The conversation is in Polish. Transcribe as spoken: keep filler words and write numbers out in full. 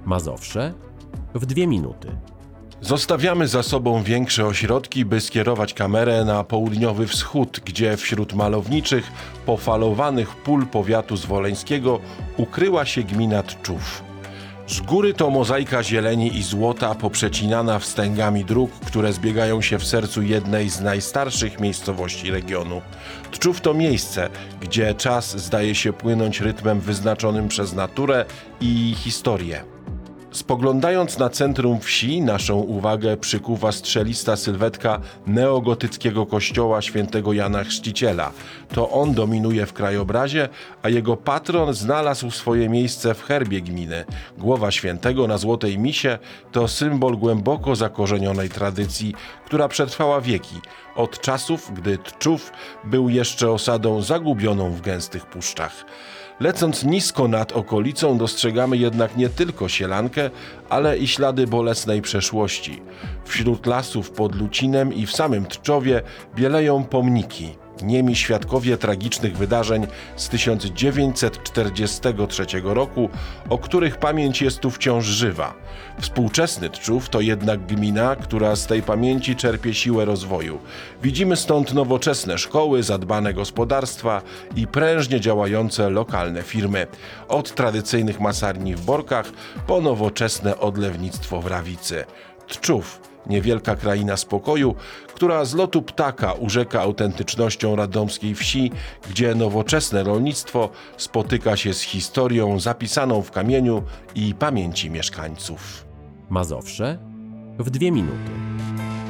Mazowsze w dwie minuty. Zostawiamy za sobą większe ośrodki, by skierować kamerę na południowy wschód, gdzie wśród malowniczych, pofalowanych pól powiatu zwoleńskiego ukryła się gmina Tczów. Z góry to mozaika zieleni i złota poprzecinana wstęgami dróg, które zbiegają się w sercu jednej z najstarszych miejscowości regionu. Tczów to miejsce, gdzie czas zdaje się płynąć rytmem wyznaczonym przez naturę i historię. Spoglądając na centrum wsi, naszą uwagę przykuwa strzelista sylwetka neogotyckiego kościoła świętego Jana Chrzciciela. To on dominuje w krajobrazie, a jego patron znalazł swoje miejsce w herbie gminy. Głowa świętego na złotej misie to symbol głęboko zakorzenionej tradycji, która przetrwała wieki, od czasów, gdy Tczów był jeszcze osadą zagubioną w gęstych puszczach. Lecąc nisko nad okolicą, dostrzegamy jednak nie tylko sielankę, ale i ślady bolesnej przeszłości. Wśród lasów pod Lucinem i w samym Tczowie bieleją pomniki. Niemi świadkowie tragicznych wydarzeń z tysiąc dziewięćset czterdziestego trzeciego roku, o których pamięć jest tu wciąż żywa. Współczesny Tczów to jednak gmina, która z tej pamięci czerpie siłę rozwoju. Widzimy stąd nowoczesne szkoły, zadbane gospodarstwa i prężnie działające lokalne firmy. Od tradycyjnych masarni w Borkach po nowoczesne odlewnictwo w Rawicy. Tczów, niewielka kraina spokoju, która z lotu ptaka urzeka autentycznością radomskiej wsi, gdzie nowoczesne rolnictwo spotyka się z historią zapisaną w kamieniu i pamięci mieszkańców. Mazowsze w dwie minuty.